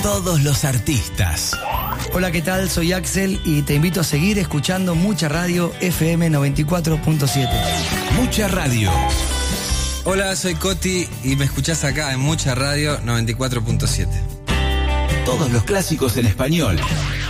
todos los artistas. Hola, ¿qué tal? Soy Axel y te invito a seguir escuchando Mucha Radio FM 94.7. Mucha Radio. Hola, soy Coti y me escuchás acá en Mucha Radio 94.7. Todos los clásicos en español.